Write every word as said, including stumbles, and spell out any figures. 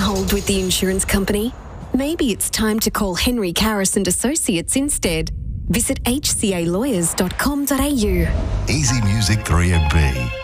hold with the insurance company? Maybe it's time to call Henry Karras and Associates instead. Visit h c a lawyers dot com dot a u. Easy Music three M B.